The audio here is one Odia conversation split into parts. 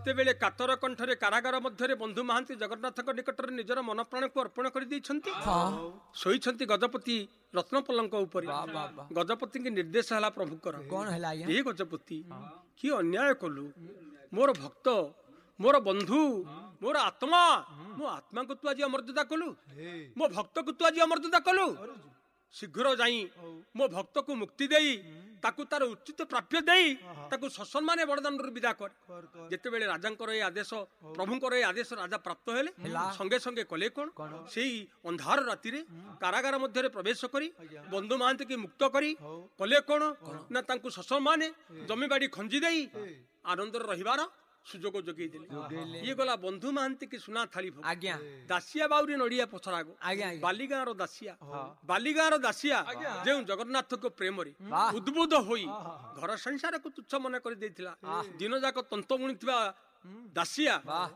ଯେତେବେଳେ କାତର କଣ୍ଠରେ କାରାଗାର ମଧ୍ୟରେ ବନ୍ଧୁ ମହାନ୍ତି ଜଗନ୍ନାଥଙ୍କ ନିକଟରେ ନିଜର ମନ ପ୍ରାଣକୁ ଅର୍ପଣ କରିଦେଇଛନ୍ତି। ଶୋଇଛନ୍ତି ଗଜପତି ରତ୍ନପଲଙ୍କ ଉପରେ। ଗଜପତିଙ୍କ ନିର୍ଦ୍ଦେଶ ହେଲା ପ୍ରଭୁଙ୍କର, କଣ ହେଲା ଆଜ୍ଞା? ଏ ଗଜପତି କି ଅନ୍ୟାୟ କଲୁ, ମୋର ଭକ୍ତ, ମୋର ବନ୍ଧୁ, ମୋର ଆତ୍ମା, ମୋ ଆତ୍ମାକୁ ତୁ ଆଜି ଅମର୍ଯ୍ୟାଦା କଲୁ, ମୋ ଭକ୍ତକୁ ତୁ ଆଜି ଅମର୍ଯ୍ୟାଦା କଲୁ। ଶୀଘ୍ର ଯାଇ ମୋ ଭକ୍ତକୁ ମୁକ୍ତି ଦେଇ ତାକୁ ତାର ଉଚିତ ପ୍ରାପ୍ୟ ଦେଇ ତାକୁ ସସମ୍ମାନେ ବଡ଼ଦାଣ୍ଡରୁ ବିଦା କର। ଯେତେବେଳେ ରାଜାଙ୍କର ଏ ଆଦେଶ, ପ୍ରଭୁଙ୍କର ଏ ଆଦେଶ ରାଜା ପ୍ରାପ୍ତ ହେଲେ, ସଙ୍ଗେ ସଙ୍ଗେ କଲେ କଣ, ସେଇ ଅନ୍ଧାର ରାତିରେ କାରାଗାର ମଧ୍ୟରେ ପ୍ରବେଶ କରି ବନ୍ଧୁ ମହାନ୍ତିକି ମୁକ୍ତ କରି କଲେ କଣ ନା ତାଙ୍କୁ ସସମ୍ମାନେ ଜମିବାଡି ଖଞ୍ଜି ଦେଇ ଆନନ୍ଦରେ ରହିବାର ସୁଯୋଗ ଯୋଗେଇ ଦେଲେ। ଇଏ ଗଲା ବନ୍ଧୁ ମହାନ୍ତି କି ସୁନା ଥାଳି ଭୋଗ। ଆଜ୍ଞା ଦାସିଆ ବାଉରୀ ନଡିଆ ପଛରାଗ। ଆଜ୍ଞା ବାଲିଗାଁର ଦାସିଆ, ବାଲିଗାଁର ଦାସିଆ ଯେଉଁ ଜଗନ୍ନାଥଙ୍କ ପ୍ରେମରେ ଉଦ୍ବୁଦ୍ଧ ହୋଇ ଘର ସଂସାରକୁ ତୁଚ୍ଛ ମନେ କରି ଦେଇଥିଲା, ଦିନ ଯାକ ତନ୍ତ ବୁଣିଥିବା ଦାସିଆ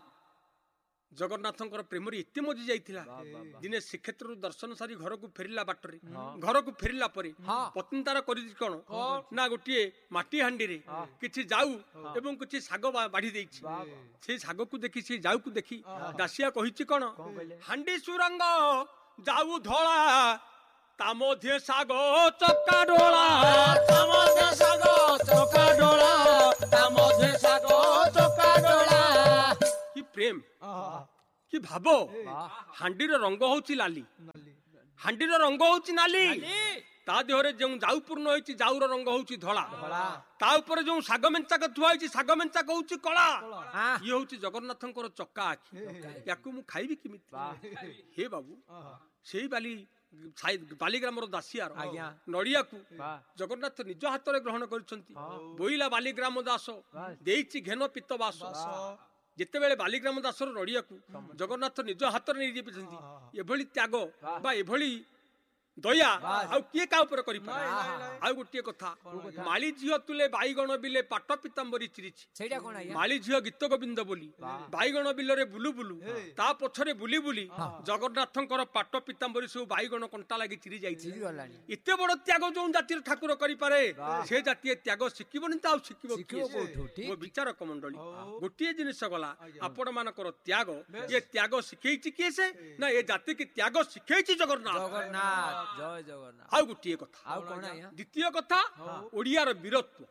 ଜଗନ୍ନାଥଙ୍କର ପ୍ରେମରେ ଏତେ ମଜି ଯାଇଥିଲା। ଦିନେ ଶ୍ରୀକ୍ଷେତ୍ରରୁ ଦର୍ଶନ ସାରି ଘରକୁ ଫେରିଲା ବାଟରେ, ଘରକୁ ଫେରିଲା ପରେ ପତ୍ନୀ ତାର କରିଛି କଣ ନା ଗୋଟିଏ ମାଟି ହାଣ୍ଡିରେ କିଛି ଯାଉ ଏବଂ କିଛି ଶାଗ ବାଢି ଦେଇଛି। ସେଇ ଶାଗକୁ ଦେଖି, ସେଇ ଯାଉକୁ ଦେଖି ଦାସିଆ କହିଛି କଣ, ହାଣ୍ଡି ସୁରଙ୍ଗ ଯାଉ ଧଳା ତା ମଧ୍ୟରେ ଶାଗ ଚକା ଡୋଳା, ତା ମଧ୍ୟରେ ଶାଗ ଚକା ଡୋଳା, ତା ମଧ୍ୟରେ ଶାଗ ଚକା ଡୋଳା। କି ପ୍ରେମ, କି ଭାବ। ହାଣ୍ଡିର ରଙ୍ଗ ହଉଛି ଲାଲି, ହାଣ୍ଡିର ରଙ୍ଗ ହଉଛି ନାଲି, ତା ଦେହରେ ଯେଉଁ ଯାଉ ପୂର୍ଣ୍ଣ ହେଇଛି ଯାଉର ରଙ୍ଗ ହଉଛି ଧଳା, ତା ଉପରେ ଯେଉଁ ଶାଗ ମେଞ୍ଚାକ ଥୁଆ ହେଇଛି ଶାଗ ମେଞ୍ଚାକ ହଉଛି କଳା। ଇଏ ହଉଛି ଜଗନ୍ନାଥଙ୍କର ଚକା ଆଖି, ୟାକୁ ମୁଁ ଖାଇବି କେମିତି? ହେ ବାବୁ, ସେଇ ବାଲିଗ୍ରାମର ଦାସିଆର ନଡିଆକୁ ଜଗନ୍ନାଥ ନିଜ ହାତରେ ଗ୍ରହଣ କରିଛନ୍ତି। ବୋଇଲା ବାଲିଗ୍ରାମ ଦାସ ଦେଇଛି ଘେନ ପିତ ବାସ। ଯେତେବେଳେ ବାଲିଗ୍ରାମ ଦାସର ନଡିଆକୁ ଜଗନ୍ନାଥ ନିଜ ହାତରେ ନେଇଯାଇଛନ୍ତି, ଏଭଳି ତ୍ୟାଗ ବା ଏଭଳି ଦୟା ଆଉ କିଏ କାହା ଉପରେ କରିପାରେ? ଆଉ ଗୋଟିଏ କଥା, ମାଳି ଝିଅ ତୁଲେ ବାଇଗଣ ବିଲେ ପାଟ ପିତାମ୍ବରୀ ଚିରିଛି। ମାଳି ଝିଅ ଗୀତ ଗୋବିନ୍ଦ ବୋଲି ବାଇଗଣ ବିଲରେ ବୁଲୁ ବୁଲୁ ତା ପଛରେ ବୁଲି ବୁଲି ଜଗନ୍ନାଥଙ୍କର ପାଟ ପିତାମ୍ବରୀ ସବୁ ବାଇଗଣ କଣ୍ଟା ଲାଗି ଚିରି ଯାଇଛି। ଏତେ ବଡ ତ୍ୟାଗ ଯୋଉ ଜାତିର ଠାକୁର କରିପାରେ, ସେ ଜାତୀୟ ତ୍ୟାଗ ଶିଖିବନି ତ ଆଉ ଶିଖିବ ମୋ ବିଚାରକ ମଣ୍ଡଳୀ। ଗୋଟିଏ ଜିନିଷ ଗଲା, ଆପଣ ମାନଙ୍କର ତ୍ୟାଗ, ଏ ତ୍ୟାଗ ଶିଖେଇଛି କିଏ? ସେ ନା ଏ ଜାତି କି ତ୍ୟାଗ ଶିଖେଇଛି ଜଗନ୍ନାଥ। ଜୟ ଜଗନ୍ନାଥ। ଆଉ ଗୋଟିଏ କଥା, ଦ୍ୱିତୀୟ କଥା, ଓଡିଆର ବୀରତ୍ୱ।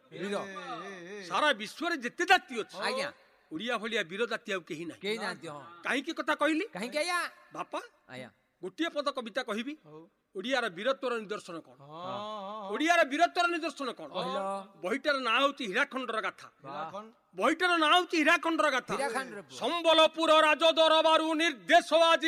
ସାରା ବିଶ୍ୱରେ ଯେତେ ଜାତି ଅଛି ଓଡିଆ ଭଳିଆ ବୀର ଜାତି ଆଉ କେହି ନାହିଁ। କାହିଁକି କଥା କହିଲି? ବାପା ଗୋଟିଏ ପଦ କବିତା କହିବି, ଓଡିଆର ବୀରତ୍ୱର ନିଦର୍ଶନ କଣ? ଓଡିଆର ବୀରତ୍ୱର ନିଦର୍ଶନ କଣ? ବହିଟାର ନାଁ ହଉଛି ହୀରାଖଣ୍ଡର ଗାଥା। ବହିଟାର ନାଁ ହଉଛି ହୀରାଖଣ୍ଡର ଗାଥା। ସମ୍ବଲପୁର ରାଜ ଦରବାରୁ ନିର୍ଦ୍ଦେଶ ଆଜି